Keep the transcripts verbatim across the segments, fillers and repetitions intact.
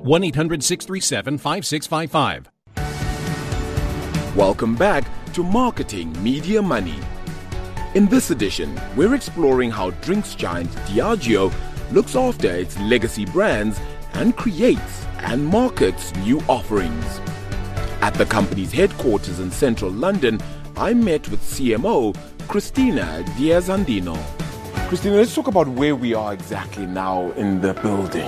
one eight hundred six three seven five six five five. Welcome back to Marketing Media Money. In this edition, we're exploring how drinks giant Diageo looks after its legacy brands and creates and markets new offerings. At the company's headquarters in central London, I met with C M O Cristina Diaz-Andino. Cristina, let's talk about where we are exactly now in the building.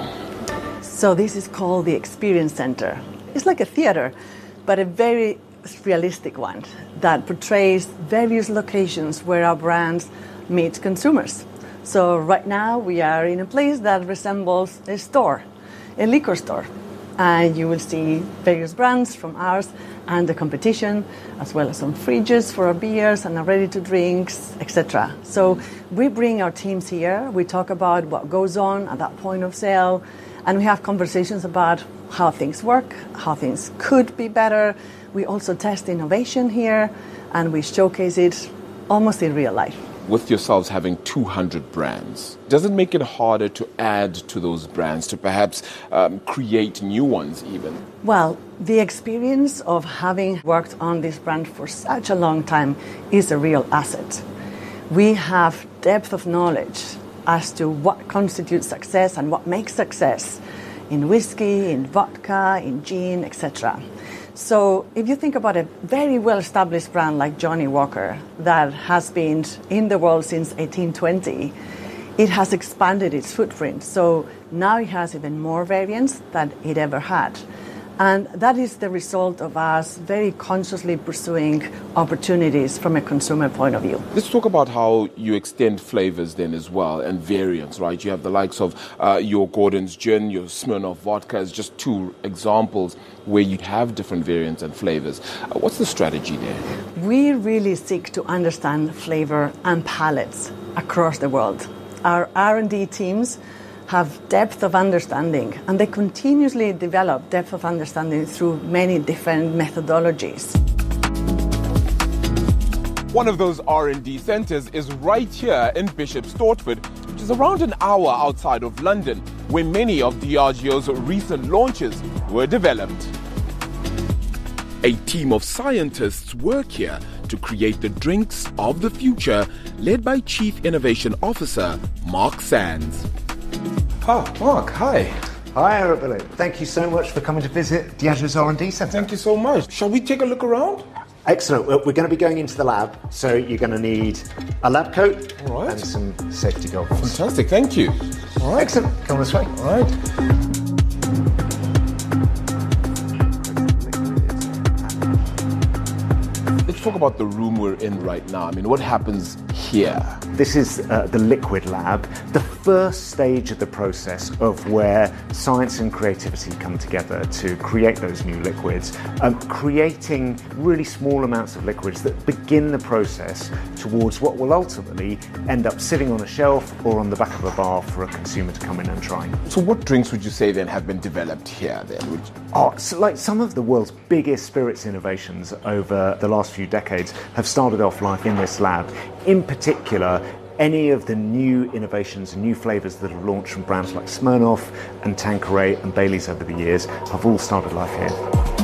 So this is called the Experience Center. It's like a theater, but a very realistic one that portrays various locations where our brands meet consumers. So right now we are in a place that resembles a store, a liquor store. And you will see various brands from ours and the competition, as well as some fridges for our beers and our ready-to-drinks, et cetera. So we bring our teams here, we talk about what goes on at that point of sale, and we have conversations about how things work, how things could be better. We also test innovation here, and we showcase it almost in real life. With yourselves having two hundred brands, does it make it harder to add to those brands, to perhaps um, create new ones even? Well, the experience of having worked on this brand for such a long time is a real asset. We have depth of knowledge as to what constitutes success and what makes success in whiskey, in vodka, in gin, et cetera. So if you think about a very well-established brand like Johnnie Walker that has been in the world since eighteen twenty, it has expanded its footprint. So now it has even more variants than it ever had. And that is the result of us very consciously pursuing opportunities from a consumer point of view. Let's talk about how you extend flavors then as well and variants, right? You have the likes of uh, your Gordon's Gin, your Smirnoff Vodka as just two examples where you have different variants and flavors. Uh, what's the strategy there? We really seek to understand flavor and palates across the world. Our R and D teams have depth of understanding, and they continuously develop depth of understanding through many different methodologies. One of those R and D centres is right here in Bishop Stortford, which is around an hour outside of London, where many of Diageo's recent launches were developed. A team of scientists work here to create the drinks of the future, led by Chief Innovation Officer Mark Sands. Ah, Mark, hi. Hi, Arabella. Thank you so much for coming to visit Diageo's R and D Centre. Thank you so much. Shall we take a look around? Excellent. Well, we're going to be going into the lab, so you're going to need a lab coat All right. and some safety goggles. Fantastic, thank you. All right. Excellent. Come this way. All right. Let's talk about the room we're in right now. I mean, what happens here? This is uh, the liquid lab, the first stage of the process of where science and creativity come together to create those new liquids, um, creating really small amounts of liquids that begin the process towards what will ultimately end up sitting on a shelf or on the back of a bar for a consumer to come in and try. So what drinks would you say then have been developed here then? Would you... Oh, so like some of the world's biggest spirits innovations over the last few decades have started off life in this lab. In particular, any of the new innovations and new flavours that have launched from brands like Smirnoff and Tanqueray and Baileys over the years have all started life here.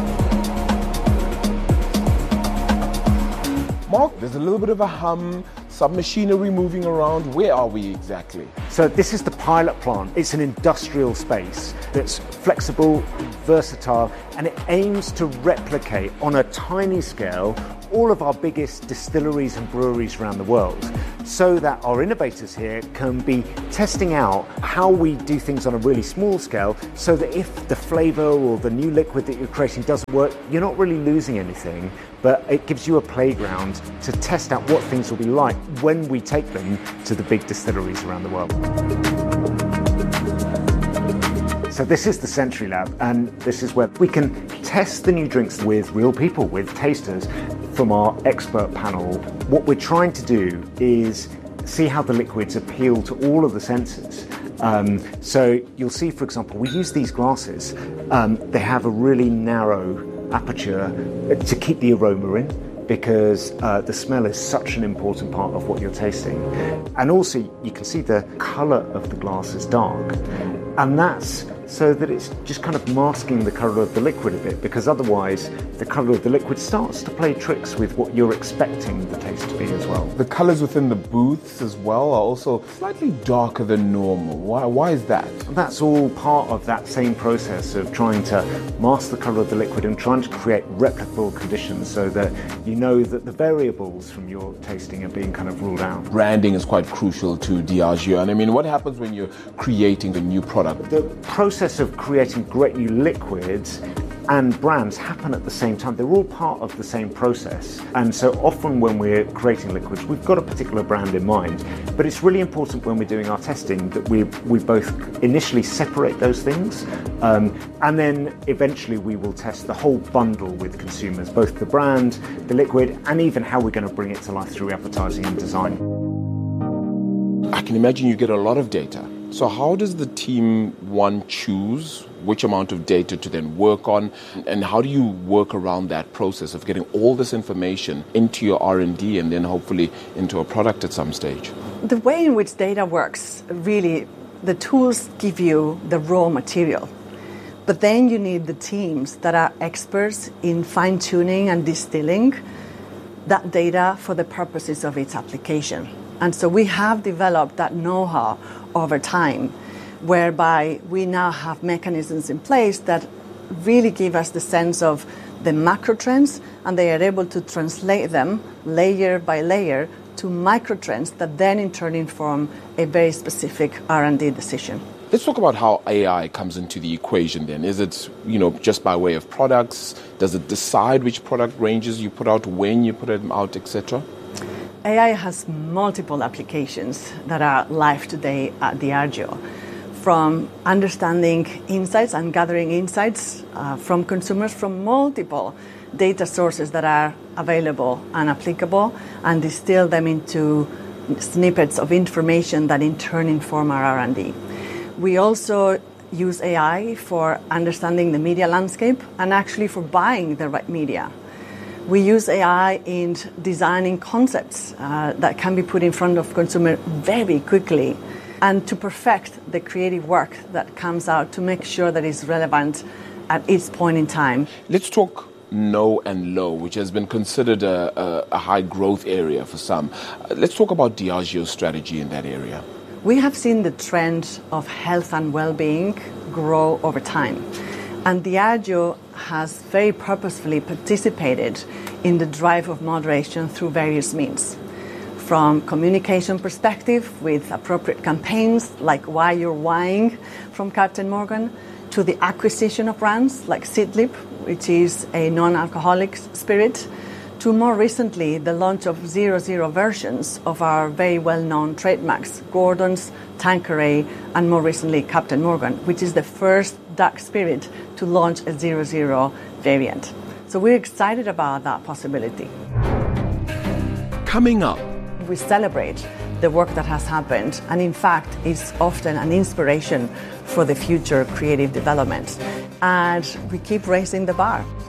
Mark, there's a little bit of a hum, some machinery moving around. Where are we exactly? So this is the pilot plant. It's an industrial space that's flexible, versatile, and it aims to replicate on a tiny scale all of our biggest distilleries and breweries around the world, so that our innovators here can be testing out how we do things on a really small scale, so that if the flavour or the new liquid that you're creating doesn't work, you're not really losing anything, but it gives you a playground to test out what things will be like when we take them to the big distilleries around the world. So this is the Century Lab, and this is where we can test the new drinks with real people, with tasters from our expert panel. What we're trying to do is see how the liquids appeal to all of the senses. Um, so you'll see, for example, we use these glasses. Um, they have a really narrow aperture to keep the aroma in, because uh, the smell is such an important part of what you're tasting. And also, you can see the colour of the glass is dark. And that's so that it's just kind of masking the colour of the liquid a bit, because otherwise the colour of the liquid starts to play tricks with what you're expecting the taste to be as well. The colours within the booths as well are also slightly darker than normal. Why, why is that? That's all part of that same process of trying to mask the colour of the liquid and trying to create replicable conditions so that you know that the variables from your tasting are being kind of ruled out. Branding is quite crucial to Diageo. And I mean, what happens when you're creating a new product? The process of creating great new liquids and brands happen at the same time. They're all part of the same process. And so often when we're creating liquids, we've got a particular brand in mind. But it's really important when we're doing our testing that we we both initially separate those things, um, and then eventually we will test the whole bundle with consumers, both the brand, the liquid, and even how we're going to bring it to life through advertising and design. I can imagine you get a lot of data. So how does the team, one, choose which amount of data to then work on, and how do you work around that process of getting all this information into your R and D and then hopefully into a product at some stage? The way in which data works, really, the tools give you the raw material, but then you need the teams that are experts in fine-tuning and distilling that data for the purposes of its application. And so we have developed that know-how over time, whereby we now have mechanisms in place that really give us the sense of the macro trends, and they are able to translate them layer by layer to micro trends that then in turn inform a very specific R and D decision. Let's talk about how A I comes into the equation then. Is it, you know, just by way of products? Does it decide which product ranges you put out, when you put them out, et cetera? A I has multiple applications that are live today at Diageo, from understanding insights and gathering insights uh, from consumers from multiple data sources that are available and applicable, and distill them into snippets of information that in turn inform our R and D. We also use A I for understanding the media landscape and actually for buying the right media. We use A I in designing concepts uh, that can be put in front of consumer very quickly, and to perfect the creative work that comes out to make sure that it's relevant at each point in time. Let's talk no and low, which has been considered a, a, a high growth area for some. Uh, let's talk about Diageo's strategy in that area. We have seen the trend of health and well-being grow over time. And Diageo has very purposefully participated in the drive of moderation through various means. From communication perspective with appropriate campaigns like Why You're Whying from Captain Morgan, to the acquisition of brands like Seedlip, which is a non-alcoholic spirit, to more recently the launch of zero zero versions of our very well-known trademarks, Gordon's, Tanqueray, and more recently Captain Morgan, which is the first dark spirit to launch a zero zero variant. So we're excited about that possibility. Coming up, we celebrate the work that has happened, and in fact is often an inspiration for the future creative development. And we keep raising the bar.